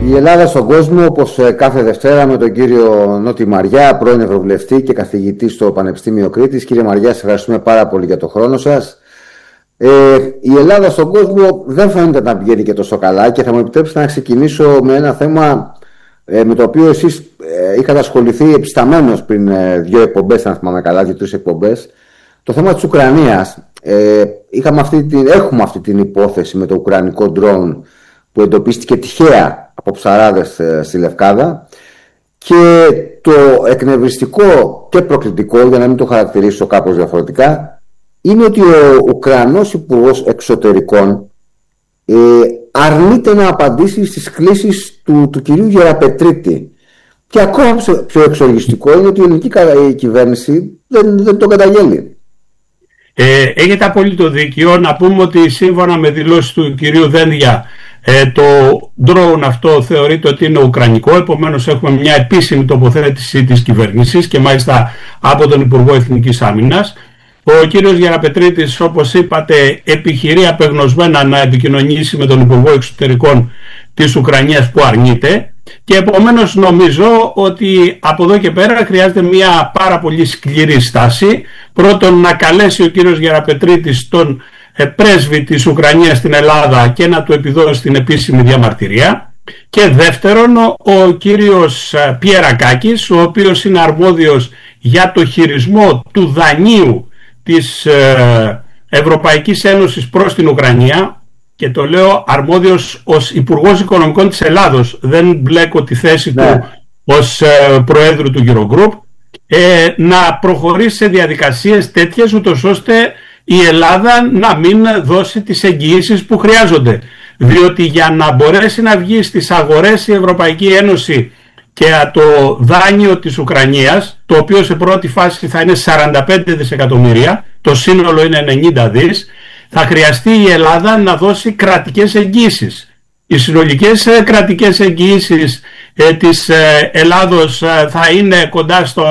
Η Ελλάδα στον κόσμο, όπως κάθε Δευτέρα, με τον κύριο Νότι Μαριά, πρώην Ευρωβουλευτή και καθηγητή στο Πανεπιστήμιο Κρήτης. Κύριε Μαριά, σας ευχαριστούμε πάρα πολύ για τον χρόνο σας. Η Ελλάδα στον κόσμο δεν φαίνεται να πηγαίνει και τόσο καλά και θα μου επιτρέψετε να ξεκινήσω με ένα θέμα με το οποίο εσείς είχατε ασχοληθεί επισταμένως πριν 2 εκπομπές, αν θυμάμαι καλά, 2-3 εκπομπές. Το θέμα της Ουκρανίας. Έχουμε αυτή την υπόθεση με το ουκρανικό drone που εντοπίστηκε τυχαία από ψαράδες στη Λευκάδα, και το εκνευριστικό και προκλητικό, για να μην το χαρακτηρίσω κάπως διαφορετικά, είναι ότι ο Ουκρανός Υπουργός Εξωτερικών αρνείται να απαντήσει στις κλήσεις του κυρίου Γεραπετρίτη. Και ακόμα πιο εξοργιστικό είναι ότι η ελληνική κυβέρνηση δεν το καταγγέλει. Έχετε απόλυτο δίκιο. Να πούμε ότι σύμφωνα με δηλώσεις του κυρίου Δένδια, το drone αυτό θεωρείται ότι είναι ουκρανικό. Επομένως έχουμε μια επίσημη τοποθέτηση της κυβέρνησης και μάλιστα από τον Υπουργό Εθνικής Άμυνας. Ο κύριος Γεραπετρίτης, όπως είπατε, επιχειρεί απεγνωσμένα να επικοινωνήσει με τον Υπουργό Εξωτερικών της Ουκρανίας, που αρνείται, και επομένως νομίζω ότι από εδώ και πέρα χρειάζεται μια πάρα πολύ σκληρή στάση. Πρώτον, να καλέσει ο κύριος Γεραπετρίτης τον πρέσβη της Ουκρανίας στην Ελλάδα και να του επιδώσει την επίσημη διαμαρτυρία. Και δεύτερον, ο κύριος Πιερακάκης, ο οποίος είναι αρμόδιος για το χειρισμό του δανείου της Ευρωπαϊκής Ένωσης προς την Ουκρανία, και το λέω αρμόδιος ως Υπουργός Οικονομικών της Ελλάδος, δεν μπλέκω τη θέση του ως Προέδρου του Eurogroup, να προχωρήσει σε διαδικασίες τέτοιες, ούτως ώστε η Ελλάδα να μην δώσει τις εγγυήσεις που χρειάζονται. Διότι για να μπορέσει να βγει στις αγορές η Ευρωπαϊκή Ένωση και το δάνειο της Ουκρανίας, το οποίο σε πρώτη φάση θα είναι 45 δισεκατομμύρια, το σύνολο είναι 90 δις, θα χρειαστεί η Ελλάδα να δώσει κρατικές εγγύησεις. Οι συνολικές κρατικές εγγύησεις της Ελλάδος θα είναι κοντά στο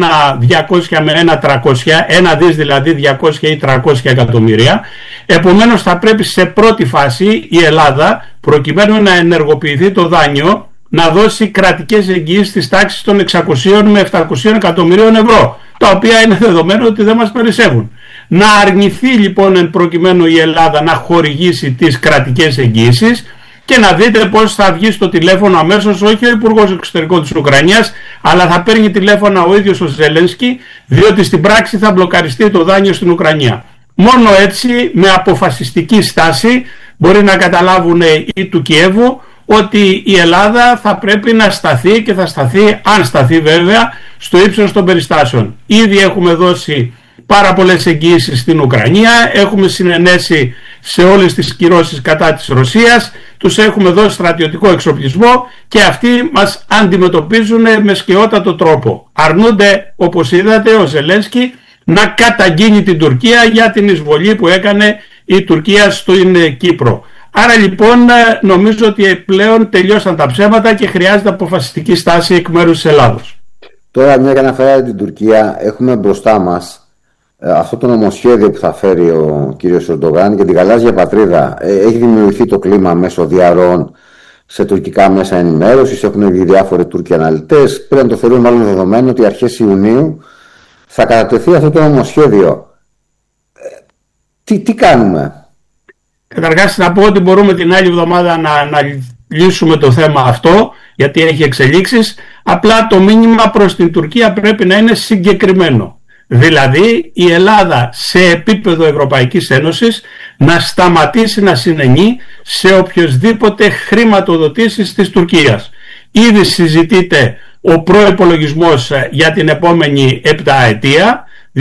1.200 με 1.300, 1 δις δηλαδή 200 ή 300 εκατομμύρια. Επομένως θα πρέπει σε πρώτη φάση η Ελλάδα, προκειμένου να ενεργοποιηθεί το δάνειο, να δώσει κρατικές εγγυήσεις της τάξης των 600 με 700 εκατομμυρίων ευρώ, τα οποία είναι δεδομένο ότι δεν μας περισσεύουν. Να αρνηθεί λοιπόν εν προκειμένου η Ελλάδα να χορηγήσει τις κρατικές εγγυήσεις, και να δείτε πώς θα βγει στο τηλέφωνο αμέσως, όχι ο Υπουργός Εξωτερικών της Ουκρανίας, αλλά θα παίρνει τηλέφωνα ο ίδιος ο Ζελένσκι, διότι στην πράξη θα μπλοκαριστεί το δάνειο στην Ουκρανία. Μόνο έτσι, με αποφασιστική στάση, μπορεί να καταλάβουν οι του Κιέβου ότι η Ελλάδα θα πρέπει να σταθεί, και θα σταθεί, αν σταθεί βέβαια, στο ύψος των περιστάσεων. Ήδη έχουμε δώσει πάρα πολλές εγγύησεις στην Ουκρανία, έχουμε συνενέσει σε όλες τις κυρώσεις κατά της Ρωσίας, τους έχουμε δώσει στρατιωτικό εξοπλισμό και αυτοί μας αντιμετωπίζουν με σκαιότατο τρόπο. Αρνούνται, όπως είδατε, ο Ζελένσκι να καταγγείλει την Τουρκία για την εισβολή που έκανε η Τουρκία στην Κύπρο. Άρα λοιπόν νομίζω ότι πλέον τελειώσαν τα ψέματα και χρειάζεται αποφασιστική στάση εκ μέρους της Ελλάδος. Τώρα, μια και αναφέρατε την Τουρκία, έχουμε μπροστά μας αυτό το νομοσχέδιο που θα φέρει ο κύριος Ερντογάν για την γαλάζια πατρίδα. Έχει δημιουργηθεί το κλίμα μέσω διαρροών σε τουρκικά μέσα ενημέρωσης, έχουν βγει διάφοροι Τούρκοι αναλυτές. Πρέπει να το θεωρούν μάλλον δεδομένο ότι αρχές Ιουνίου θα κατατεθεί αυτό το νομοσχέδιο. Τι κάνουμε? Καταρχάς να πω ότι μπορούμε την άλλη εβδομάδα να λύσουμε το θέμα αυτό, γιατί έχει εξελίξεις. Απλά το μήνυμα προς την Τουρκία πρέπει να είναι συγκεκριμένο. Δηλαδή η Ελλάδα σε επίπεδο Ευρωπαϊκής Ένωσης να σταματήσει να συνενεί σε οποιοσδήποτε χρηματοδοτήσεις της Τουρκίας. Ήδη συζητείται ο προϋπολογισμός για την επόμενη 7ετία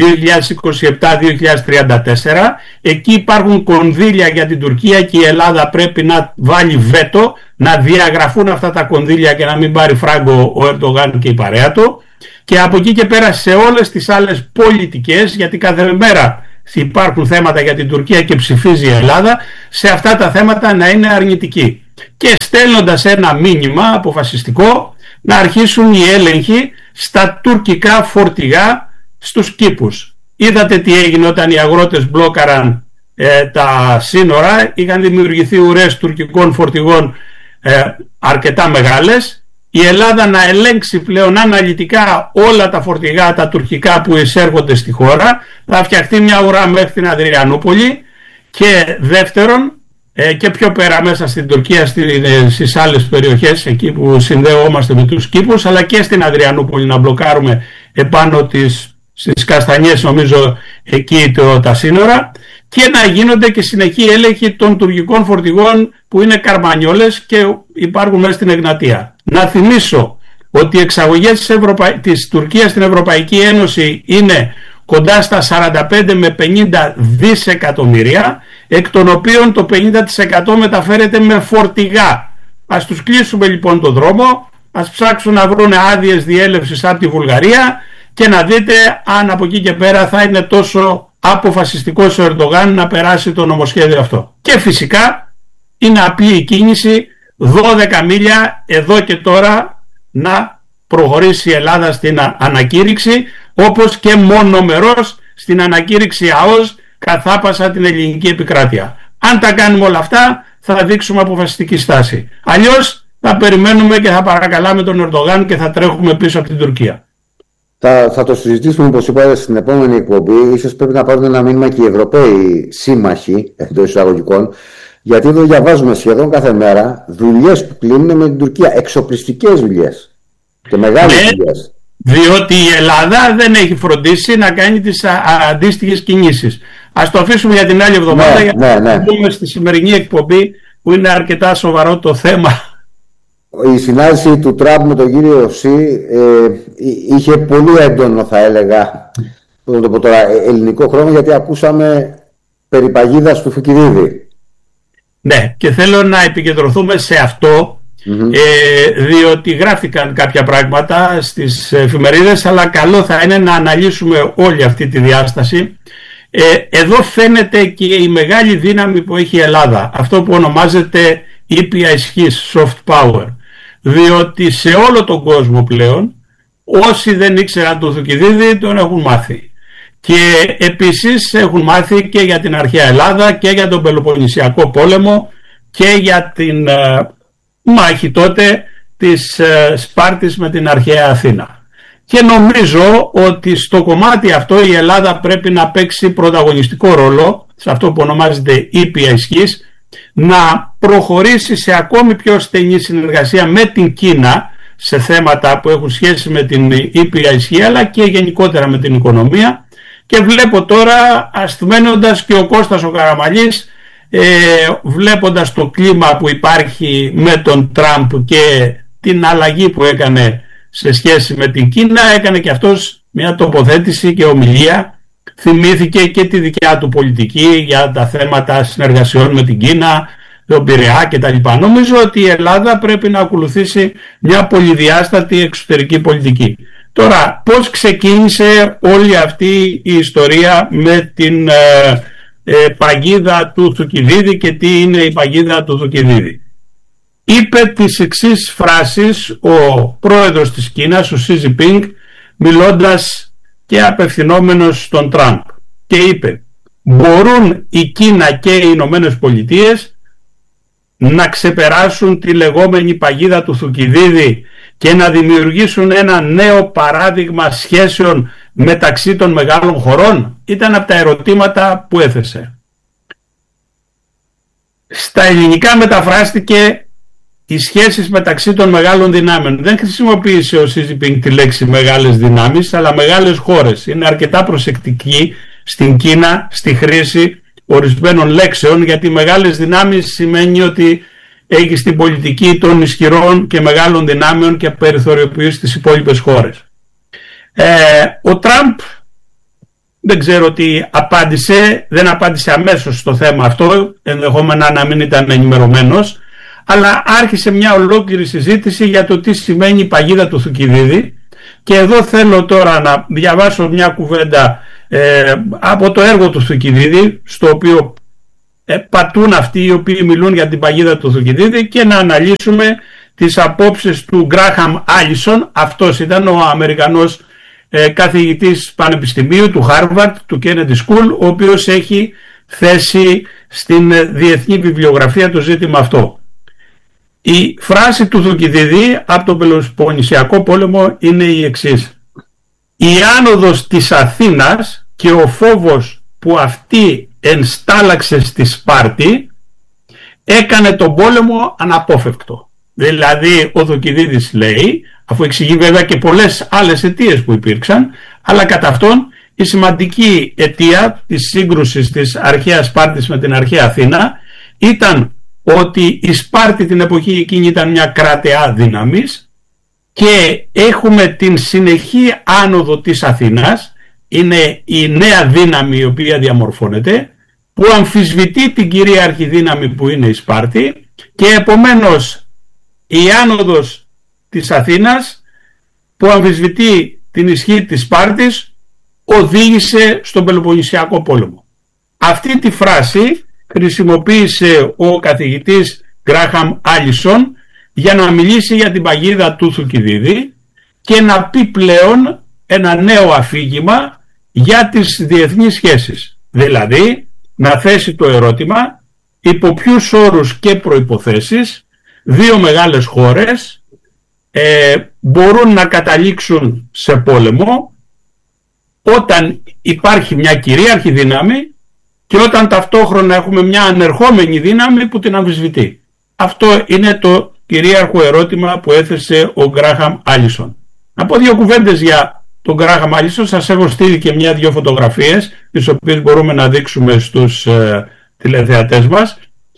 2027-2034. Εκεί υπάρχουν κονδύλια για την Τουρκία και η Ελλάδα πρέπει να βάλει βέτο, να διαγραφούν αυτά τα κονδύλια και να μην πάρει φράγκο ο Ερντογάν και η παρέα του. Και από εκεί και πέρα σε όλες τις άλλες πολιτικές, γιατί κάθε μέρα υπάρχουν θέματα για την Τουρκία και ψηφίζει η Ελλάδα, σε αυτά τα θέματα να είναι αρνητική. Και στέλνοντας ένα μήνυμα αποφασιστικό να αρχίσουν οι έλεγχοι στα τουρκικά φορτηγά στους κήπους. Είδατε τι έγινε όταν οι αγρότες μπλόκαραν τα σύνορα, είχαν δημιουργηθεί ουρές τουρκικών φορτηγών αρκετά μεγάλες, η Ελλάδα να ελέγξει πλέον αναλυτικά όλα τα φορτηγά τα τουρκικά που εισέρχονται στη χώρα, θα φτιαχτεί μια ουρά μέχρι την Αδριανούπολη, και δεύτερον, και πιο πέρα μέσα στην Τουρκία, στις άλλες περιοχές εκεί που συνδέομαστε με τους κήπους, αλλά και στην Αδριανούπολη να μπλοκάρουμε επάνω στις Καστανιές, νομίζω εκεί τα σύνορα, και να γίνονται και συνεχή έλεγχοι των τουρκικών φορτηγών που είναι καρμανιόλες και υπάρχουν μέσα στην Εγνατία. Να θυμίσω ότι οι εξαγωγές της Τουρκίας στην Ευρωπαϊκή Ένωση είναι κοντά στα 45 με 50 δισεκατομμύρια, εκ των οποίων το 50% μεταφέρεται με φορτηγά. Ας τους κλείσουμε λοιπόν το δρόμο, ας ψάξουν να βρουν άδειες διέλευσης από τη Βουλγαρία και να δείτε αν από εκεί και πέρα θα είναι τόσο αποφασιστικός ο Ερντογάν να περάσει το νομοσχέδιο αυτό. Και φυσικά είναι απλή η κίνηση, 12 μίλια εδώ και τώρα να προχωρήσει η Ελλάδα στην ανακήρυξη, όπως και μονομερός στην ανακήρυξη ΑΟΣ καθάπασα την ελληνική επικράτεια. Αν τα κάνουμε όλα αυτά θα δείξουμε αποφασιστική στάση. Αλλιώς θα περιμένουμε και θα παρακαλάμε τον Ερντογάν και θα τρέχουμε πίσω από την Τουρκία. Θα το συζητήσουμε, όπως είπατε, στην επόμενη εκπομπή. Ίσως πρέπει να πάρουν ένα μήνυμα και οι Ευρωπαίοι σύμμαχοι εντός εισαγωγικών, γιατί εδώ διαβάζουμε σχεδόν κάθε μέρα δουλειές που κλείνουν με την Τουρκία, εξοπλιστικές δουλειές και μεγάλες δουλειές. Διότι η Ελλάδα δεν έχει φροντίσει να κάνει τις αντίστοιχες κινήσεις. Ας το αφήσουμε για την άλλη εβδομάδα, για να δούμε στη σημερινή εκπομπή που είναι αρκετά σοβαρό το θέμα. Η συνάντηση του Τραμπ με τον κύριο Σι είχε πολύ έντονο, θα έλεγα, ελληνικό χρόνο, γιατί ακούσαμε περί παγίδας του Θουκυδίδη. Ναι, και θέλω να επικεντρωθούμε σε αυτό, διότι γράφτηκαν κάποια πράγματα στις εφημερίδες, αλλά καλό θα είναι να αναλύσουμε όλη αυτή τη διάσταση. Εδώ φαίνεται και η μεγάλη δύναμη που έχει η Ελλάδα, αυτό που ονομάζεται ήπια ισχύς, soft power, διότι σε όλο τον κόσμο πλέον όσοι δεν ήξεραν τον Θουκυδίδη τον έχουν μάθει, και επίσης έχουν μάθει και για την αρχαία Ελλάδα και για τον Πελοποννησιακό πόλεμο και για την μάχη τότε της Σπάρτης με την αρχαία Αθήνα. Και νομίζω ότι στο κομμάτι αυτό η Ελλάδα πρέπει να παίξει πρωταγωνιστικό ρόλο σε αυτό που ονομάζεται ήπια ισχύς, να προχωρήσει σε ακόμη πιο στενή συνεργασία με την Κίνα σε θέματα που έχουν σχέση με την ήπια ισχύ, αλλά και γενικότερα με την οικονομία. Και βλέπω τώρα, ασθμένοντας και ο Κώστας ο Καραμαλής, βλέποντας το κλίμα που υπάρχει με τον Τραμπ και την αλλαγή που έκανε σε σχέση με την Κίνα, έκανε και αυτός μια τοποθέτηση και ομιλία, θυμήθηκε και τη δικιά του πολιτική για τα θέματα συνεργασιών με την Κίνα, τον Πειραιά κτλ. Νομίζω ότι η Ελλάδα πρέπει να ακολουθήσει μια πολυδιάστατη εξωτερική πολιτική. Τώρα, πώς ξεκίνησε όλη αυτή η ιστορία με την παγίδα του Θουκυδίδη και τι είναι η παγίδα του Θουκυδίδη? Είπε τις εξής φράσεις ο πρόεδρος της Κίνας, ο Σι Τζινπίνγκ, μιλώντας και απευθυνόμενος στον Τραμπ, και είπε: μπορούν η Κίνα και οι Ηνωμένες Πολιτείες να ξεπεράσουν τη λεγόμενη παγίδα του Θουκυδίδη και να δημιουργήσουν ένα νέο παράδειγμα σχέσεων μεταξύ των μεγάλων χωρών? Ήταν από τα ερωτήματα που έθεσε. Στα ελληνικά μεταφράστηκε οι σχέσεις μεταξύ των μεγάλων δυνάμεων. Δεν χρησιμοποίησε ο Σι Τζινπίνγκ τη λέξη μεγάλες δυνάμεις, αλλά μεγάλες χώρες. Είναι αρκετά προσεκτική στην Κίνα στη χρήση ορισμένων λέξεων, γιατί μεγάλες δυνάμεις σημαίνει ότι έχει στην πολιτική των ισχυρών και μεγάλων δυνάμεων και περιθωριοποιεί στις υπόλοιπες χώρες. Ο Τραμπ δεν ξέρω τι απάντησε, δεν απάντησε αμέσως στο θέμα αυτό, ενδεχόμενα να μην ήταν ενημερωμένος, αλλά άρχισε μια ολόκληρη συζήτηση για το τι σημαίνει η παγίδα του Θουκυδίδη, και εδώ θέλω τώρα να διαβάσω μια κουβέντα από το έργο του Θουκυδίδη, στο οποίο πατούν αυτοί οι οποίοι μιλούν για την παγίδα του Θουκυδίδη, και να αναλύσουμε τις απόψεις του Γκράχαμ Άλισον. Αυτός ήταν ο Αμερικανός καθηγητής πανεπιστημίου του Harvard, του Kennedy School, ο οποίος έχει θέσει στην διεθνή βιβλιογραφία το ζήτημα αυτό. Η φράση του Θουκυδίδη από τον Πελοποννησιακό πόλεμο είναι η εξής: «Η άνοδος της Αθήνας και ο φόβος που αυτή ενστάλλαξε στη Σπάρτη έκανε τον πόλεμο αναπόφευκτο». Δηλαδή ο Θουκυδίδης λέει, αφού εξηγεί βέβαια και πολλές άλλες αιτίες που υπήρξαν, αλλά κατά αυτόν η σημαντική αιτία της σύγκρουσης της αρχαίας Σπάρτης με την αρχαία Αθήνα ήταν ότι η Σπάρτη την εποχή εκείνη ήταν μια κρατεά δύναμης και έχουμε την συνεχή άνοδο της Αθήνας, είναι η νέα δύναμη η οποία διαμορφώνεται, που αμφισβητεί την κυρίαρχη δύναμη που είναι η Σπάρτη, και επομένως η άνοδος της Αθήνας που αμφισβητεί την ισχύ της Σπάρτης οδήγησε στον Πελοποννησιακό πόλεμο. Αυτή τη φράση χρησιμοποίησε ο καθηγητής Γκράχαμ Άλισον για να μιλήσει για την παγίδα του Θουκυδίδη και να πει πλέον ένα νέο αφήγημα για τις διεθνείς σχέσεις. Δηλαδή να θέσει το ερώτημα υπό ποιους όρους και προϋποθέσεις δύο μεγάλες χώρες μπορούν να καταλήξουν σε πόλεμο όταν υπάρχει μια κυρίαρχη δύναμη και όταν ταυτόχρονα έχουμε μια ανερχόμενη δύναμη που την αμφισβητεί. Αυτό είναι το κυρίαρχο ερώτημα που έθεσε ο Γκράχαμ Άλισον. Να πω δύο κουβέντες για τον Γκράχαμ Άλισον. Σας έχω στείλει και μια-δυο φωτογραφίες, τις οποίες μπορούμε να δείξουμε στους τηλεθεατές μας.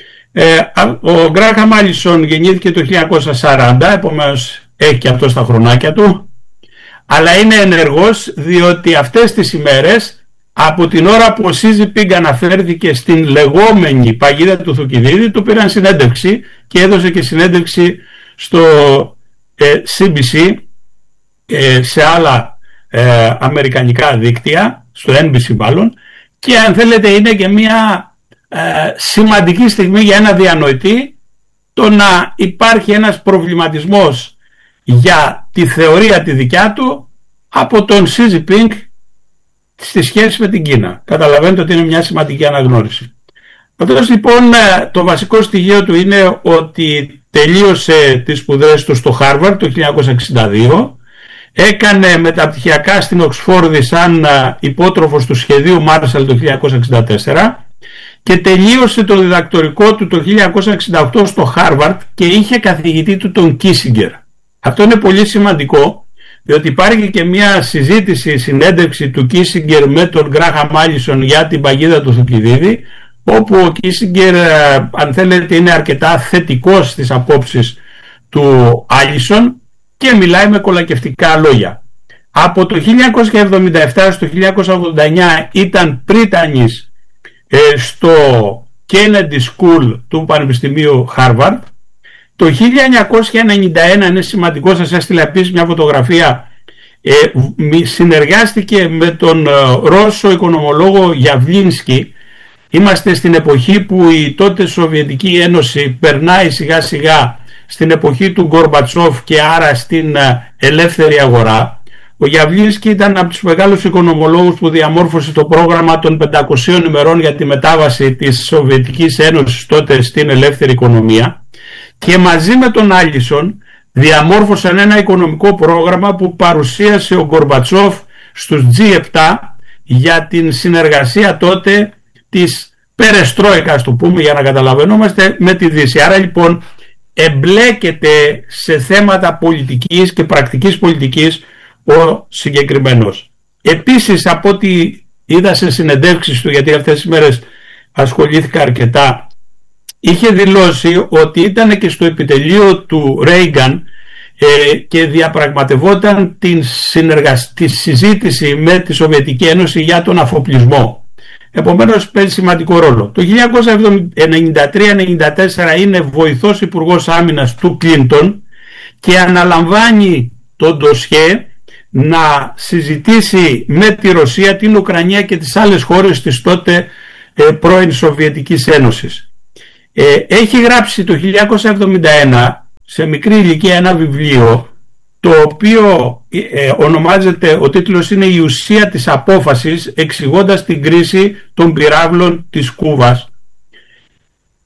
Ο Γκράχαμ Άλισον γεννήθηκε το 1940, επομένως έχει και αυτό στα χρονάκια του, αλλά είναι ενεργός διότι αυτές τις ημέρες, από την ώρα που ο Σι Πινγκ αναφέρθηκε στην λεγόμενη παγίδα του Θουκυδίδη, του πήραν συνέντευξη και έδωσε και συνέντευξη στο CBC, σε άλλα αμερικανικά δίκτυα, στο NBC μάλλον, και αν θέλετε είναι και μια σημαντική στιγμή για ένα διανοητή το να υπάρχει ένας προβληματισμός για τη θεωρία τη δικιά του από τον Σι Πινγκ στη σχέση με την Κίνα. Καταλαβαίνετε ότι είναι μια σημαντική αναγνώριση. Αυτός λοιπόν το βασικό στοιχείο του είναι ότι τελείωσε τις σπουδές του στο Χάρβαρντ το 1962, έκανε μεταπτυχιακά στην Οξφόρδη σαν υπότροφος του σχεδίου Μάρσαλ το 1964 και τελείωσε το διδακτορικό του το 1968 στο Χάρβαρντ και είχε καθηγητή του τον Κίσιγκερ. Αυτό είναι πολύ σημαντικό, διότι υπάρχει και μια συζήτηση, συνέντευξη του Κίσιγκερ με τον Γκράχαμ Άλισον για την παγίδα του Θουκυδίδη, όπου ο Κίσιγκερ, αν θέλετε, είναι αρκετά θετικός στις απόψεις του Άλισον και μιλάει με κολακευτικά λόγια. Από το 1977 στο 1989 ήταν πρίτανης στο Kennedy School του Πανεπιστημίου Harvard. Το 1991, είναι σημαντικό, σας έστειλα επίσης μια φωτογραφία, συνεργάστηκε με τον Ρώσο οικονομολόγο Γιαβλίνσκι. Είμαστε στην εποχή που η τότε Σοβιετική Ένωση περνάει σιγά σιγά στην εποχή του Γκορμπατσόφ και άρα στην ελεύθερη αγορά. Ο Γιαβλίνσκι ήταν από τους μεγάλους οικονομολόγους που διαμόρφωσε το πρόγραμμα των 500 ημερών για τη μετάβαση της Σοβιετικής Ένωσης τότε στην ελεύθερη οικονομία, και μαζί με τον Άλισον διαμόρφωσαν ένα οικονομικό πρόγραμμα που παρουσίασε ο Γκορμπατσόφ στους G7 για την συνεργασία τότε της Περεστρόικας, το πούμε για να καταλαβαίνομαστε, με τη Δύση. Άρα λοιπόν εμπλέκεται σε θέματα πολιτικής και πρακτικής πολιτικής ο συγκεκριμένος. Επίσης, από ό,τι είδα σε συνεντεύξεις του, γιατί αυτές τις μέρες ασχολήθηκα αρκετά, είχε δηλώσει ότι ήταν και στο επιτελείο του Ρέιγκαν και διαπραγματευόταν τη συζήτηση με τη Σοβιετική Ένωση για τον αφοπλισμό. Επομένως παίζει σημαντικό ρόλο. Το 1993-94 είναι βοηθός υπουργός άμυνας του Κλίντον και αναλαμβάνει το ντοσιέ να συζητήσει με τη Ρωσία, την Ουκρανία και τις άλλες χώρες της τότε πρώην Σοβιετικής Ένωσης. Έχει γράψει το 1971 σε μικρή ηλικία ένα βιβλίο, το οποίο ονομάζεται, ο τίτλος είναι «Η ουσία της απόφασης», εξηγώντας την κρίση των πυράβλων της Κούβας.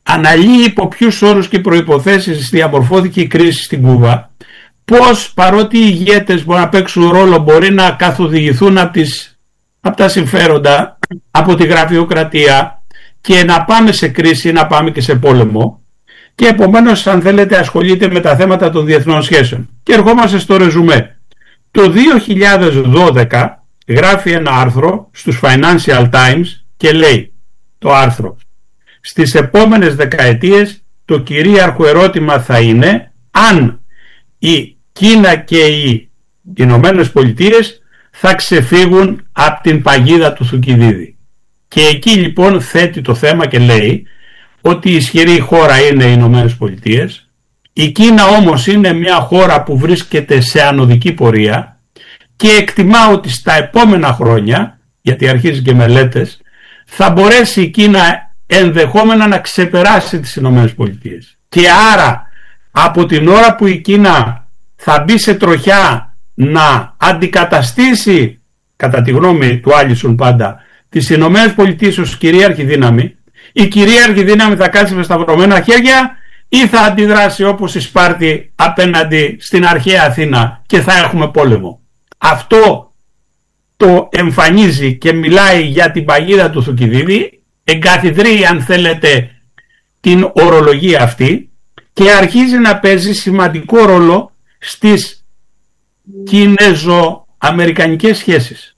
αναλύει υπό ποιους όρους και προϋποθέσεις διαμορφώθηκε η κρίση στην Κούβα, πώς παρότι οι ηγέτες μπορεί να παίξουν ρόλο, μπορεί να καθοδηγηθούν από τα συμφέροντα, από τη γραφειοκρατία και να πάμε σε κρίση, να πάμε και σε πόλεμο, και επομένως, αν θέλετε, ασχολείται με τα θέματα των διεθνών σχέσεων. Και ερχόμαστε στο ρεζουμέ. Το 2012 γράφει ένα άρθρο στους Financial Times και λέει το άρθρο: στις επόμενες δεκαετίες το κυρίαρχο ερώτημα θα είναι αν η Κίνα και οι Ηνωμένες Πολιτείες θα ξεφύγουν από την παγίδα του Θουκυδίδη. Και εκεί λοιπόν θέτει το θέμα και λέει ότι η ισχυρή χώρα είναι οι Ηνωμένες Πολιτείες, η Κίνα όμως είναι μια χώρα που βρίσκεται σε ανωδική πορεία και εκτιμά ότι στα επόμενα χρόνια, γιατί αρχίζει και μελέτες, θα μπορέσει η Κίνα ενδεχόμενα να ξεπεράσει τις Ηνωμένες Πολιτείες. Και άρα από την ώρα που η Κίνα θα μπει σε τροχιά να αντικαταστήσει, κατά τη γνώμη του Άλισον πάντα, τις Ηνωμένες Πολιτείες ως κυρίαρχη δύναμη, η κυρίαρχη δύναμη θα κάτσει με σταυρωμένα χέρια ή θα αντιδράσει όπως η Σπάρτη απέναντι στην αρχαία Αθήνα και θα έχουμε πόλεμο. Αυτό το εμφανίζει και μιλάει για την παγίδα του Θουκυδίδη, εγκαθιδρύει αν θέλετε την ορολογία αυτή και αρχίζει να παίζει σημαντικό ρόλο στις κινέζο-αμερικανικές σχέσεις.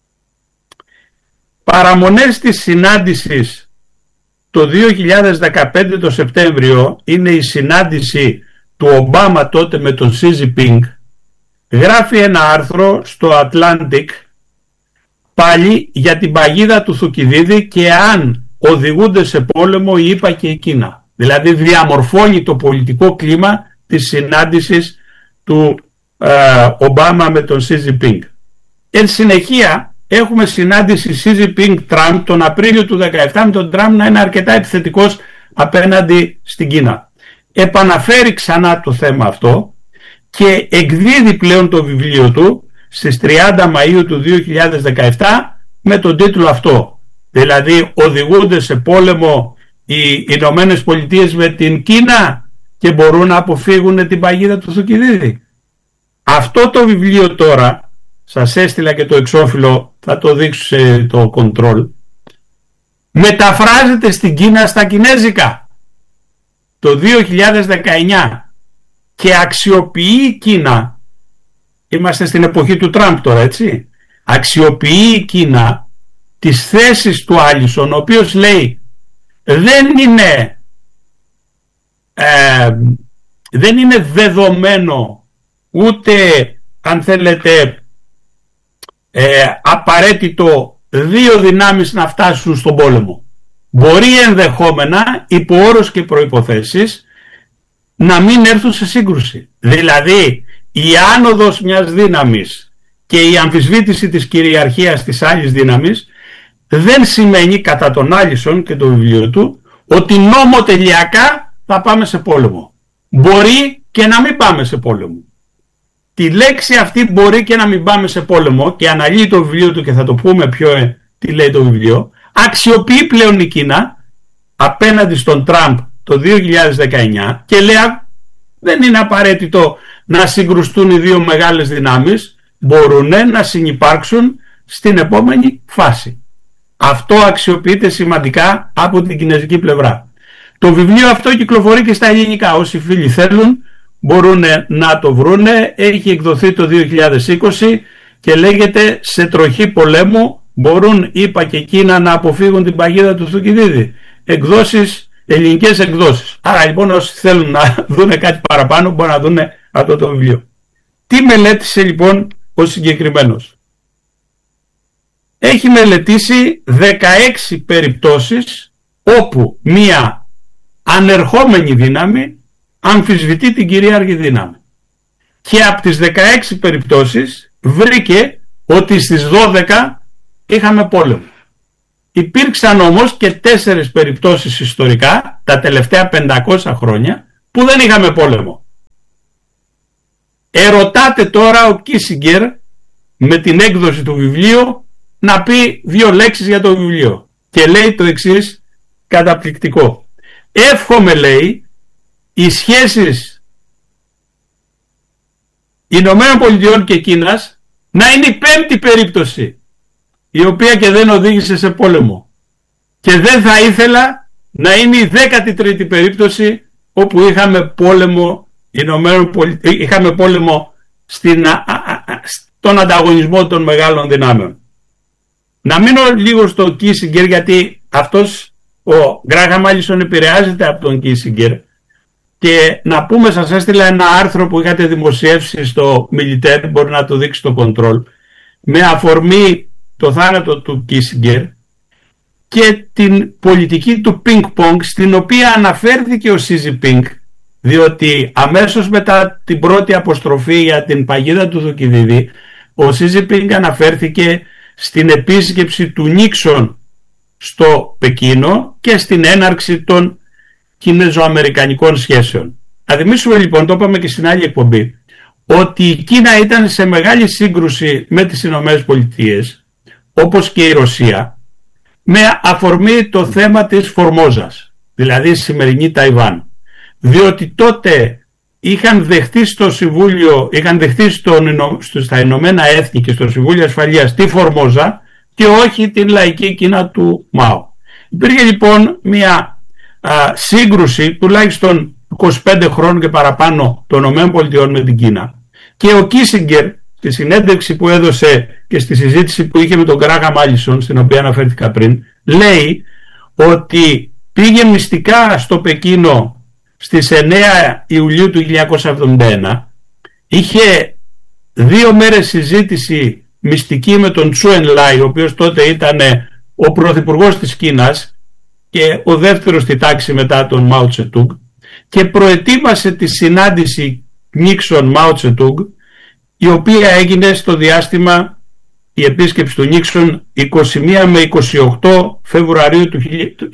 Παραμονές της συνάντησης το 2015 το Σεπτέμβριο είναι η συνάντηση του Ομπάμα τότε με τον Xi Jinping. Γράφει ένα άρθρο στο Atlantic πάλι για την παγίδα του Θουκυδίδη και αν οδηγούνται σε πόλεμο η ΗΠΑ και η Κίνα. Δηλαδή διαμορφώνει το πολιτικό κλίμα της συνάντησης του Ομπάμα με τον Xi Jinping. Εν συνεχεία έχουμε συνάντηση Xi Jinping-Trump τον Απρίλιο του 2017 με τον Trump να είναι αρκετά επιθετικός απέναντι στην Κίνα. Επαναφέρει ξανά το θέμα αυτό και εκδίδει πλέον το βιβλίο του στις 30 Μαΐου του 2017 με τον τίτλο αυτό. Δηλαδή οδηγούνται σε πόλεμο οι Ηνωμένες Πολιτείες με την Κίνα και μπορούν να αποφύγουν την παγίδα του Θουκυδίδη. Αυτό το βιβλίο τώρα, σας έστειλα και το εξώφυλλο, θα το δείξω σε το control, μεταφράζεται στην Κίνα στα κινέζικα το 2019 και αξιοποιεί η Κίνα, είμαστε στην εποχή του Τραμπ τώρα, έτσι, αξιοποιεί η Κίνα τις θέσεις του Άλισον, ο οποίος λέει δεν είναι δεδομένο ούτε αν θέλετε απαραίτητο δύο δυνάμεις να φτάσουν στον πόλεμο. Μπορεί ενδεχόμενα υπό όρους και προϋποθέσεις να μην έρθουν σε σύγκρουση. Δηλαδή η άνοδος μιας δύναμης και η αμφισβήτηση της κυριαρχίας της άλλης δύναμης δεν σημαίνει, κατά τον Άλισον και το βιβλίο του, ότι νομοτελειακά θα πάμε σε πόλεμο. Μπορεί και να μην πάμε σε πόλεμο. Τη λέξη αυτή μπορεί και να μην πάμε σε πόλεμο, και αναλύει το βιβλίο του και θα το πούμε πιο τι λέει το βιβλίο, αξιοποιεί πλέον η Κίνα απέναντι στον Τραμπ το 2019 και λέει δεν είναι απαραίτητο να συγκρουστούν οι δύο μεγάλες δυνάμεις, μπορούν να συνυπάρξουν στην επόμενη φάση. Αυτό αξιοποιείται σημαντικά από την κινέζικη πλευρά. Το βιβλίο αυτό κυκλοφορεί και στα ελληνικά. Όσοι φίλοι θέλουν μπορούν να το βρούνε. Έχει εκδοθεί το 2020 και λέγεται «Σε τροχή πολέμου μπορούν ΗΠΑ και Κίνα να αποφύγουν την παγίδα του Θουκυδίδη». Εκδόσεις, ελληνικές εκδόσεις. Άρα λοιπόν όσοι θέλουν να δούνε κάτι παραπάνω μπορούν να δούνε αυτό το βιβλίο. Τι μελέτησε λοιπόν ο συγκεκριμένος? Έχει μελετήσει 16 περιπτώσεις όπου μία ανερχόμενη δύναμη αμφισβητεί την κυρίαρχη δύναμη. Και από τις 16 περιπτώσεις βρήκε ότι στις 12 είχαμε πόλεμο. Υπήρξαν όμως και 4 περιπτώσεις ιστορικά τα τελευταία 500 χρόνια που δεν είχαμε πόλεμο. Ερωτάται τώρα ο Κίσιγκερ με την έκδοση του βιβλίου να πει 2 λέξεις για το βιβλίο και λέει το εξής καταπληκτικό. εύχομαι, λέει, οι σχέσεις Ηνωμένων Πολιτειών και Κίνας να είναι η πέμπτη περίπτωση, η οποία και δεν οδήγησε σε πόλεμο. Και δεν θα ήθελα να είναι η 13η περίπτωση όπου είχαμε πόλεμο, είχαμε πόλεμο στον ανταγωνισμό των μεγάλων δυνάμεων. Να μείνω λίγο στο Κίσιγκερ, γιατί αυτός ο Γκράχαμ Άλισον επηρεάζεται από τον Κίσιγκερ, και να πούμε, σας έστειλα ένα άρθρο που είχατε δημοσιεύσει στο Militaire, μπορεί να το δείξει το Control, με αφορμή το θάνατο του Κίσιγκερ και την πολιτική του πινκ-πονγκ, στην οποία αναφέρθηκε ο Σι Τζινπίνγκ, διότι αμέσως μετά την πρώτη αποστροφή για την παγίδα του Θουκυδίδη, ο Σι Τζινπίνγκ αναφέρθηκε στην επίσκεψη του Νίξον στο Πεκίνο και στην έναρξη των κινέζο-αμερικανικών σχέσεων. Να θυμίσουμε λοιπόν, το είπαμε και στην άλλη εκπομπή, ότι η Κίνα ήταν σε μεγάλη σύγκρουση με τις Ηνωμένες Πολιτείες, όπως και η Ρωσία, με αφορμή το θέμα της Φορμόζας, δηλαδή η σημερινή Ταϊβάν. Διότι τότε είχαν δεχτεί στο Συμβούλιο, στα Ηνωμένα Έθνη και στο Συμβούλιο Ασφαλείας τη Φορμόζα και όχι την λαϊκή Κίνα του Μάο. Υπήρχε λοιπόν μια σύγκρουση τουλάχιστον 25 χρόνων και παραπάνω των ΗΠΑ με την Κίνα, και ο Κίσιγκερ στη συνέντευξη που έδωσε και στη συζήτηση που είχε με τον Γκράχαμ Άλισον, στην οποία αναφέρθηκα πριν, λέει ότι πήγε μυστικά στο Πεκίνο στις 9 Ιουλίου του 1971, είχε 2 μέρες συζήτηση μυστική με τον Τσου Ενλάι, ο οποίος τότε ήταν ο πρωθυπουργός της Κίνας και ο δεύτερος στη τάξη μετά τον Μάο Τσετούγκ, και προετοίμασε τη συνάντηση Νίξον Μάο Τσετούγκ, η οποία έγινε στο διάστημα, η επίσκεψη του Νίξον, 21 με 28 Φεβρουαρίου του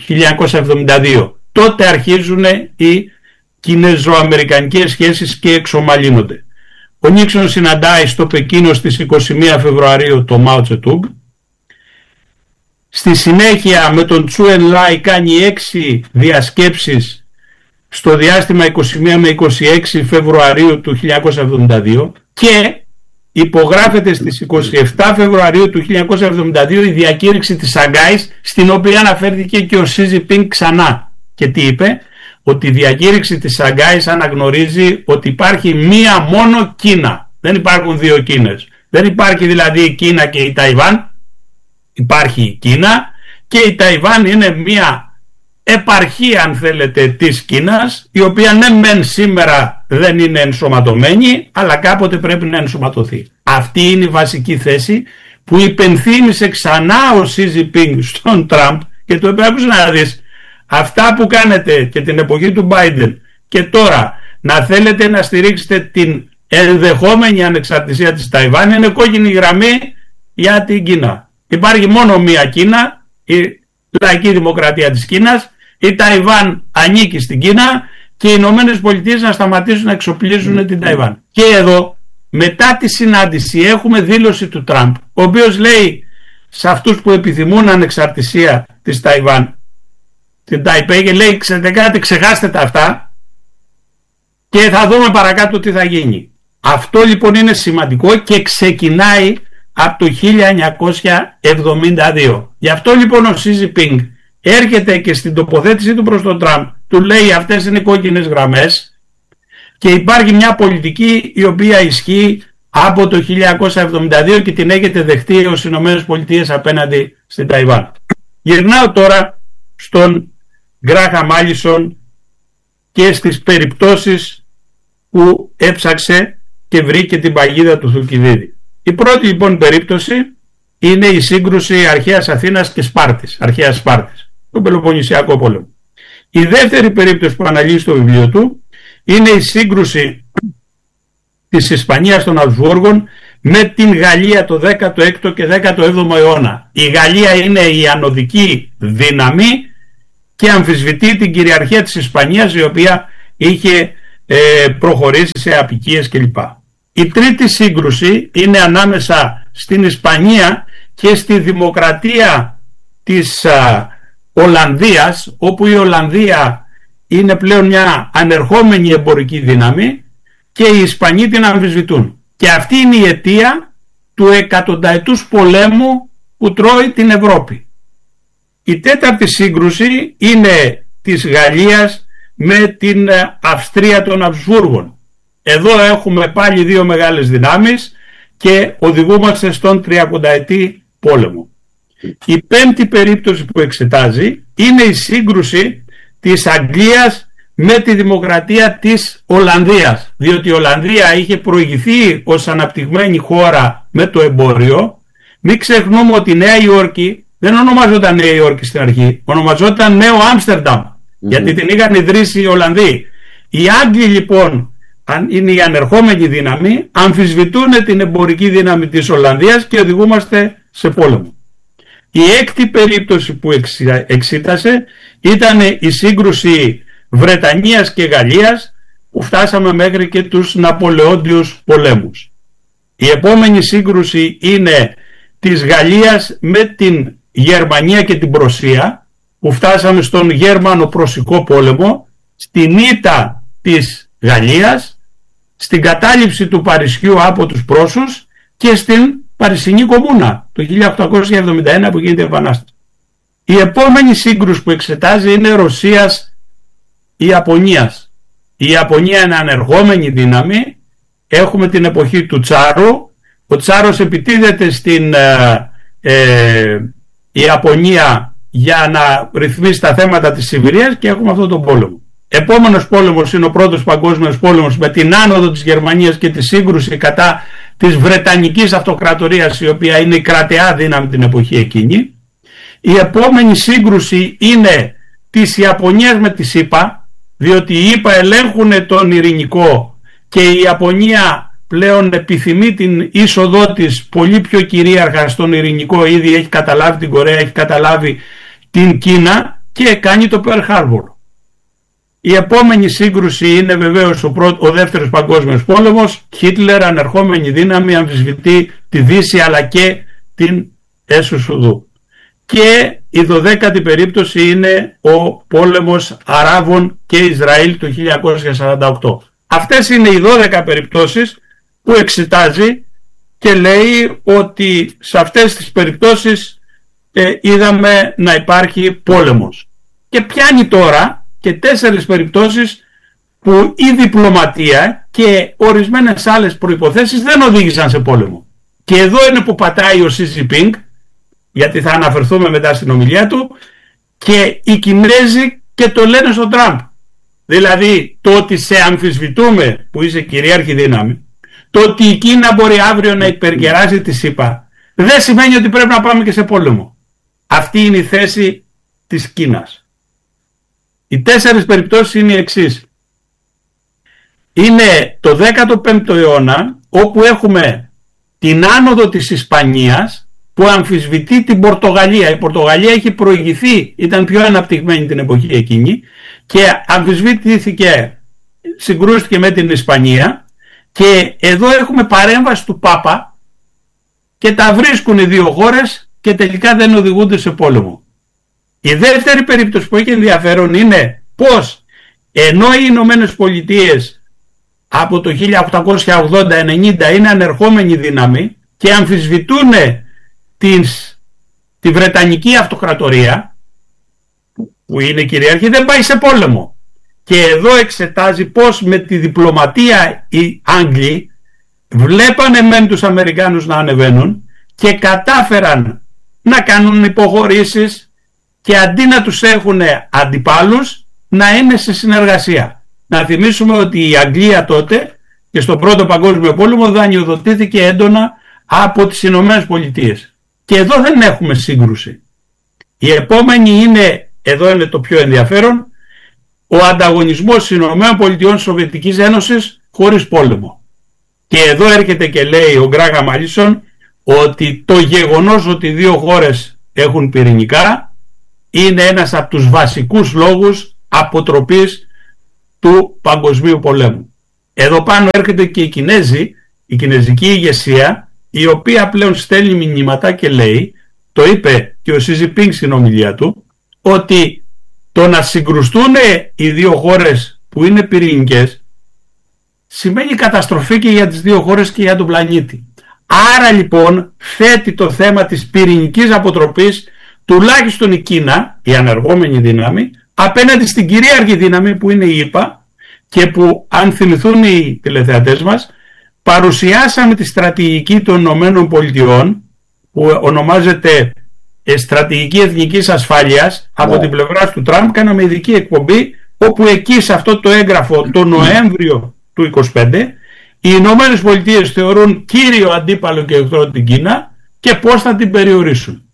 1972. Τότε αρχίζουν οι κινέζο-αμερικανικές σχέσεις και εξομαλύνονται. Ο Νίξον συναντάει στο Πεκίνο στις 21 Φεβρουαρίου τον Μάο Τσετούγκ. Στη συνέχεια με τον Τσου Ενλάι κάνει 6 διασκέψεις στο διάστημα 21 με 26 Φεβρουαρίου του 1972 και υπογράφεται στις 27 Φεβρουαρίου του 1972 η διακήρυξη της Σαγκάης, στην οποία αναφέρθηκε και ο Σι Τζινπίνγκ ξανά. Και τι είπε? Ότι η διακήρυξη της Σαγκάης αναγνωρίζει ότι υπάρχει μία μόνο Κίνα. Δεν υπάρχουν 2 Κίνες. Δεν υπάρχει δηλαδή η Κίνα και η Ταϊβάν. Υπάρχει η Κίνα και η Ταϊβάν είναι μία επαρχία, αν θέλετε, της Κίνας, η οποία ναι μεν σήμερα δεν είναι ενσωματωμένη, αλλά κάποτε πρέπει να ενσωματωθεί. Αυτή είναι η βασική θέση που υπενθύμησε ξανά ο Σι Τζινπίνγκ στον Τραμπ και το είπε: άκουσε να δεις, αυτά που κάνετε και την εποχή του Μπάιντεν και τώρα να θέλετε να στηρίξετε την ενδεχόμενη ανεξαρτησία της Ταϊβάν είναι κόκκινη γραμμή για την Κίνα. Υπάρχει μόνο μία Κίνα, η λαϊκή δημοκρατία της Κίνας, η Ταϊβάν ανήκει στην Κίνα και οι Ηνωμένες Πολιτείες να σταματήσουν να εξοπλίζουν την Ταϊβάν. Και εδώ μετά τη συνάντηση έχουμε δήλωση του Τραμπ, ο οποίος λέει σε αυτούς που επιθυμούν ανεξαρτησία της Ταϊβάν, την Ταϊπέη, και λέει: ξέρετε κάτι, ξεχάστε τα αυτά και θα δούμε παρακάτω τι θα γίνει. Αυτό λοιπόν είναι σημαντικό και ξεκινάει από το 1972. Γι' αυτό λοιπόν ο Σι Τζινπίνγκ έρχεται και στην τοποθέτησή του προς τον Τραμπ του λέει: αυτές είναι κόκκινες γραμμές και υπάρχει μια πολιτική η οποία ισχύει από το 1972 και την έχετε δεχτεί ως Ηνωμένες Πολιτείες απέναντι στην Ταϊβάν. Γυρνάω τώρα στον Γκράχαμ Άλισον και στις περιπτώσεις που έψαξε και βρήκε την παγίδα του Θουκυδίδη. Η πρώτη λοιπόν περίπτωση είναι η σύγκρουση αρχαίας Αθήνας και Σπάρτης, αρχαίας Σπάρτης, τον Πελοποννησιακό πόλεμο. Η δεύτερη περίπτωση που αναλύει στο βιβλίο του είναι η σύγκρουση της Ισπανίας των Αμπσβούργων με την Γαλλία το 16ο και 17ο αιώνα. Η Γαλλία είναι η ανωδική δύναμη και αμφισβητεί την κυριαρχία της Ισπανίας, η οποία είχε προχωρήσει σε αποικίες κλπ. Η τρίτη σύγκρουση είναι ανάμεσα στην Ισπανία και στη δημοκρατία της Ολλανδίας, όπου η Ολλανδία είναι πλέον μια ανερχόμενη εμπορική δύναμη και οι Ισπανοί την αμφισβητούν. Και αυτή είναι η αιτία του εκατονταετούς πολέμου που τρώει την Ευρώπη. Η τέταρτη σύγκρουση είναι της Γαλλίας με την Αυστρία των Αμπσβούργων. Εδώ έχουμε πάλι δύο μεγάλες δυνάμεις και οδηγούμαστε στον 30ετή πόλεμο. Η πέμπτη περίπτωση που εξετάζει είναι η σύγκρουση της Αγγλίας με τη δημοκρατία της Ολλανδίας, διότι η Ολλανδία είχε προηγηθεί ως αναπτυγμένη χώρα με το εμπόριο. Μην ξεχνούμε ότι η Νέα Υόρκη δεν ονομαζόταν Νέα Υόρκη στην αρχή, ονομαζόταν Νέο Άμστερνταμ, γιατί την είχαν ιδρύσει οι Ολλανδοί. Οι Άγγλοι λοιπόν, αν είναι η ανερχόμενη δύναμη, αμφισβητούν την εμπορική δύναμη της Ολλανδίας και οδηγούμαστε σε πόλεμο. Η έκτη περίπτωση που εξήτασε ήταν η σύγκρουση Βρετανίας και Γαλλίας, που φτάσαμε μέχρι και τους Ναπολεόντιους πολέμους. Η επόμενη σύγκρουση είναι της Γαλλίας με την Γερμανία και την Πρωσία, που φτάσαμε στον Γερμανο-Πρωσικό πόλεμο, στην ήττα της Γαλλίας, στην κατάληψη του Παρισιού από τους Πρώσους και στην Παρισινή Κομμούνα το 1871 που γίνεται η Επανάσταση. Η επόμενη σύγκρουση που εξετάζει είναι Ρωσίας-Ιαπωνίας. Η Ιαπωνία είναι ανερχόμενη δύναμη. Έχουμε την εποχή του Τσάρου. Ο Τσάρος επιτίθεται στην Ιαπωνία για να ρυθμίσει τα θέματα της Σιβηρίας και έχουμε αυτόν τον πόλεμο. Επόμενος πόλεμος είναι ο πρώτος παγκόσμιος πόλεμος με την άνοδο της Γερμανίας και τη σύγκρουση κατά της Βρετανικής Αυτοκρατορίας, η οποία είναι η κρατεά δύναμη την εποχή εκείνη. Η επόμενη σύγκρουση είναι της Ιαπωνίας με τη ΣΥΠΑ, διότι οι ΗΠΑ ελέγχουν τον Ειρηνικό και η Ιαπωνία πλέον επιθυμεί την είσοδό της πολύ πιο κυρίαρχα στον Ειρηνικό. Ήδη έχει καταλάβει την Κορέα, έχει καταλάβει την Κίνα και κάνει το Pearl Harbor. Η επόμενη σύγκρουση είναι βεβαίως ο δεύτερος παγκόσμιος πόλεμος. Χίτλερ, ανερχόμενη δύναμη, αμφισβητεί τη Δύση αλλά και την Έσου-Σουδού. Και η 12η περίπτωση είναι ο πόλεμος Αράβων και Ισραήλ το 1948. Αυτές είναι οι 12 περιπτώσεις που εξετάζει και λέει ότι σε αυτές τις περιπτώσεις είδαμε να υπάρχει πόλεμος. Και πιάνει τώρα και 4 περιπτώσεις που η διπλωματία και ορισμένες άλλες προϋποθέσεις δεν οδήγησαν σε πόλεμο. Και εδώ είναι που πατάει ο Σι Τζινπίνγκ, γιατί θα αναφερθούμε μετά στην ομιλία του, και οι Κινέζοι και το λένε στον Τραμπ. Δηλαδή το ότι σε αμφισβητούμε που είσαι κυρίαρχη δύναμη, το ότι η Κίνα μπορεί αύριο να υπερκεράσει τη ΣΥΠΑ, δεν σημαίνει ότι πρέπει να πάμε και σε πόλεμο. Αυτή είναι η θέση της Κίνας. Οι 4 περιπτώσεις είναι οι εξής. Είναι το 15ο αιώνα, όπου έχουμε την άνοδο της Ισπανίας που αμφισβητεί την Πορτογαλία. Η Πορτογαλία έχει προηγηθεί, ήταν πιο αναπτυγμένη την εποχή εκείνη και αμφισβητήθηκε, συγκρούστηκε με την Ισπανία, και εδώ έχουμε παρέμβαση του Πάπα και τα βρίσκουν οι δύο χώρες και τελικά δεν οδηγούνται σε πόλεμο. Η δεύτερη περίπτωση που έχει ενδιαφέρον είναι πως ενώ οι Ηνωμένες Πολιτείες από το 1880-90 είναι ανερχόμενη δύναμη και αμφισβητούν τη Βρετανική Αυτοκρατορία που είναι κυρίαρχη, δεν πάει σε πόλεμο. Και εδώ εξετάζει πως με τη διπλωματία οι Άγγλοι βλέπανε μεν τους Αμερικάνους να ανεβαίνουν και κατάφεραν να κάνουν υποχωρήσεις και αντί να τους έχουν αντιπάλους να είναι σε συνεργασία. Να θυμίσουμε ότι η Αγγλία τότε και στον Πρώτο Παγκόσμιο Πόλεμο δανειοδοτήθηκε έντονα από τις Ηνωμένες Πολιτείες. Και εδώ δεν έχουμε σύγκρουση. Η επόμενη είναι, εδώ είναι το πιο ενδιαφέρον, ο ανταγωνισμός Ηνωμένων Πολιτειών Σοβιετικής Ένωσης χωρίς πόλεμο. Και εδώ έρχεται και λέει ο Γκράχαμ Άλισον ότι το γεγονός ότι δύο χώρες έχουν πυρηνικά είναι ένας από τους βασικούς λόγους αποτροπής του Παγκοσμίου Πολέμου. Εδώ πάνω έρχεται και η κινέζικη ηγεσία, η οποία πλέον στέλνει μηνύματα και λέει, το είπε και ο Σι Τζινπίνγκ στην ομιλία του, ότι το να συγκρουστούν οι δύο χώρες που είναι πυρηνικές σημαίνει καταστροφή και για τις δύο χώρες και για τον πλανήτη. Άρα λοιπόν θέτει το θέμα της πυρηνικής αποτροπής τουλάχιστον η Κίνα, η ανεργόμενη δύναμη, απέναντι στην κυρίαρχη δύναμη που είναι η ΗΠΑ, και που, αν θυμηθούν οι τηλεθεατές μας, παρουσιάσαμε τη στρατηγική των Ηνωμένων Πολιτειών που ονομάζεται Στρατηγική Εθνικής Ασφάλειας από την πλευρά του Τραμπ. Κάναμε ειδική εκπομπή όπου εκεί σε αυτό το έγγραφο το Νοέμβριο του 2025 οι Ηνωμένες Πολιτείες θεωρούν κύριο αντίπαλο και εχθρό την Κίνα και πώς θα την περιορίσουν.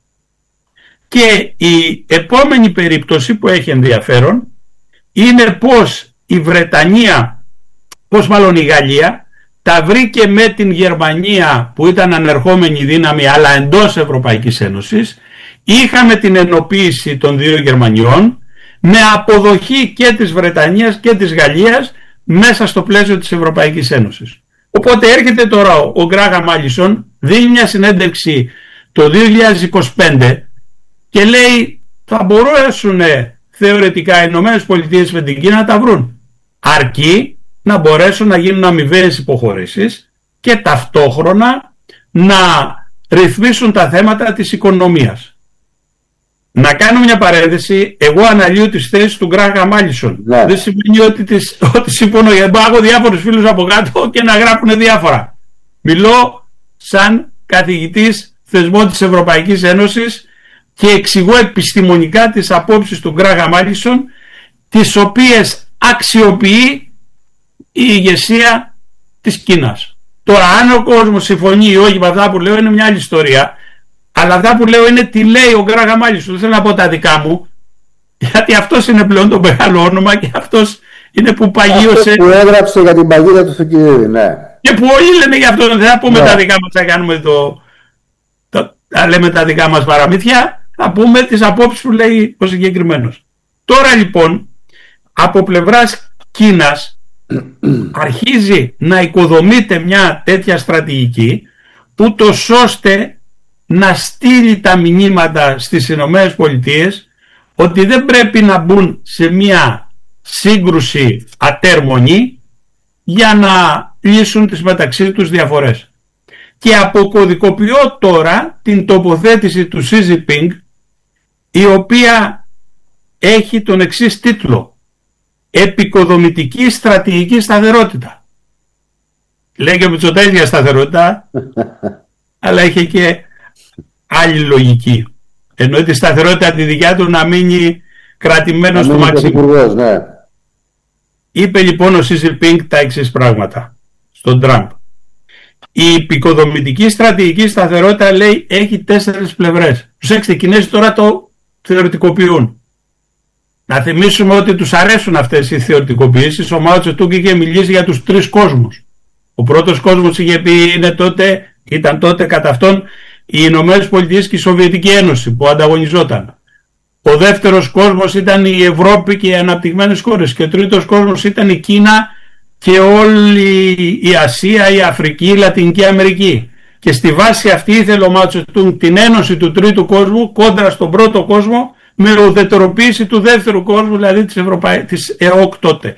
Και η επόμενη περίπτωση που έχει ενδιαφέρον είναι πως η Βρετανία, πως μάλλον η Γαλλία τα βρήκε με την Γερμανία που ήταν ανερχόμενη δύναμη αλλά εντός Ευρωπαϊκής Ένωσης. Είχαμε την ενοποίηση των δύο Γερμανιών με αποδοχή και της Βρετανίας και της Γαλλίας μέσα στο πλαίσιο της Ευρωπαϊκής Ένωσης. Οπότε έρχεται τώρα ο Γκράχαμ Μάλισον, δίνει μια συνέντευξη το 2025 και λέει θα μπορέσουν θεωρητικά οι Ηνωμένες Πολιτείες με την Κίνα να τα βρουν, αρκεί να μπορέσουν να γίνουν αμοιβαίες υποχωρήσεις και ταυτόχρονα να ρυθμίσουν τα θέματα της οικονομίας. Να κάνω μια παρένθεση, εγώ αναλύω τις θέσεις του Γκράχαμ Μάλισον. Ναι. Δεν σημαίνει ότι συμφωνώ, γιατί έχω διάφορους φίλους από κάτω και να γράφουν διάφορα. Μιλώ σαν καθηγητής θεσμών της Ευρωπαϊκής Ένωσης και εξηγώ επιστημονικά τις απόψεις του Γκράχαμ Μάλισον, τις οποίες αξιοποιεί η ηγεσία της Κίνας. Τώρα, αν ο κόσμος συμφωνεί ή όχι με αυτά που λέω, είναι μια άλλη ιστορία. Αλλά αυτά που λέω είναι τι λέει ο Γκράχαμ Μάλισον. Δεν θέλω να πω τα δικά μου, γιατί αυτός είναι πλέον το μεγάλο όνομα και αυτός είναι που παγίωσε. Αυτό που έγραψε για την παγίδα του Θουκυδίδη, ναι. Και που όλοι λένε γι' αυτό. Δεν θα πούμε τα δικά μας, θα κάνουμε θα λέμε τα δικά μας παραμύθια. Θα πούμε τις απόψεις που λέει ο συγκεκριμένος. Τώρα λοιπόν, από πλευράς Κίνας αρχίζει να οικοδομείται μια τέτοια στρατηγική, ούτως ώστε να στείλει τα μηνύματα στις Ηνωμένες Πολιτείες ότι δεν πρέπει να μπουν σε μια σύγκρουση ατέρμονη για να λύσουν τις μεταξύ τους διαφορές. Και αποκωδικοποιώ τώρα την τοποθέτηση του Xi Jinping, η οποία έχει τον εξής τίτλο: επικοδομητική στρατηγική σταθερότητα. Λέει και ο Μητσοτάκης για σταθερότητα, αλλά είχε και άλλη λογική. Εννοεί τη σταθερότητα τη δικιά του να μείνει κρατημένος στο μαξί. Ναι. Είπε λοιπόν ο Xi Jinping τα εξής πράγματα στον Τραμπ. Η επικοδομητική στρατηγική σταθερότητα, λέει, έχει 4 πλευρές. Προσέξτε, οι Κινέζοι τώρα το θεωρητικοποιούν. Να θυμίσουμε ότι τους αρέσουν αυτές οι θεωρητικοποιήσεις. Ο Μάο Τσετούγκ είχε μιλήσει για τους 3 κόσμους. Ο πρώτος κόσμος, είχε πει, ήταν τότε κατά αυτόν οι Ηνωμένες Πολιτείες και η Σοβιετική Ένωση που ανταγωνιζόταν. Ο δεύτερος κόσμος ήταν η Ευρώπη και οι αναπτυγμένες χώρες. Και ο τρίτος κόσμος ήταν η Κίνα και όλη η Ασία, η Αφρική, η Λατινική Αμερική. Και στη βάση αυτή ήθελε ο Μάο Τσετούγκ την ένωση του τρίτου κόσμου κόντρα στον πρώτο κόσμο, με ουδετεροποίηση του δεύτερου κόσμου, δηλαδή της ΕΟΚ τότε.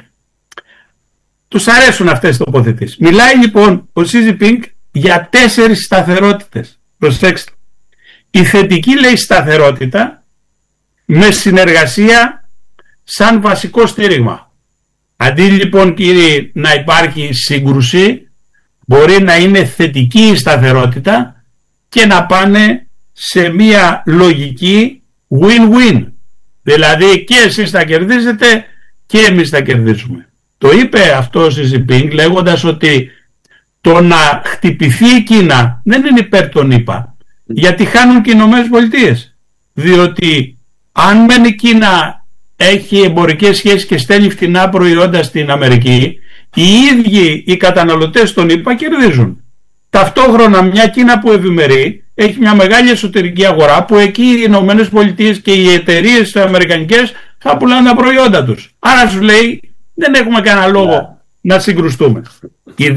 Τους αρέσουν αυτές τις τοποθετήσεις. Μιλάει λοιπόν ο Xi Jinping για 4 σταθερότητες. Προσέξτε. Η θετική, λέει, σταθερότητα με συνεργασία σαν βασικό στήριγμα. Αντί λοιπόν, κύριοι, να υπάρχει σύγκρουση, μπορεί να είναι θετική η σταθερότητα και να πάνε σε μια λογική win-win. Δηλαδή και εσείς θα κερδίζετε και εμείς θα κερδίσουμε. Το είπε αυτό ο Xi Jinping λέγοντας ότι το να χτυπηθεί η Κίνα δεν είναι υπέρ των ΗΠΑ, γιατί χάνουν και οι Ηνωμένες Πολιτείες. Διότι αν μεν η Κίνα έχει εμπορικές σχέσεις και στέλνει φτηνά προϊόντα στην Αμερική, οι ίδιοι οι καταναλωτές των ΗΠΑ κερδίζουν. Ταυτόχρονα μια Κίνα που ευημερεί έχει μια μεγάλη εσωτερική αγορά, που εκεί οι Ηνωμένες Πολιτείες και οι εταιρείες αμερικανικές θα πουλάνε τα προϊόντα τους. Άρα σου λέει δεν έχουμε κανένα λόγο να συγκρουστούμε.